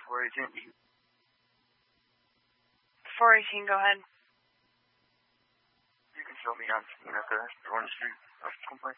418. 418, go ahead. You can show me on the Orange Street Complaint.